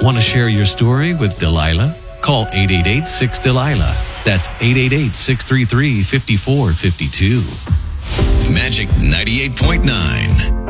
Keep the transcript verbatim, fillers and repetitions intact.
Want to share your story with Delilah? Call eight eight eight, six, Delilah. That's eight eight eight, six three three, five four five two. Magic ninety-eight point nine.